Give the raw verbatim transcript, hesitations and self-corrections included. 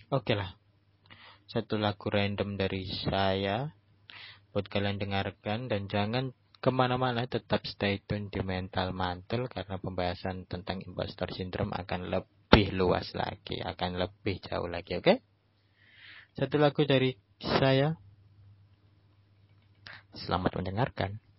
Oke lah, satu lagu random dari saya buat kalian dengarkan, dan jangan kemana-mana, tetap stay tune di Mental Mantul karena pembahasan tentang imposter syndrome akan lebih luas lagi, akan lebih jauh lagi. Oke, satu lagu dari saya. Selamat mendengarkan.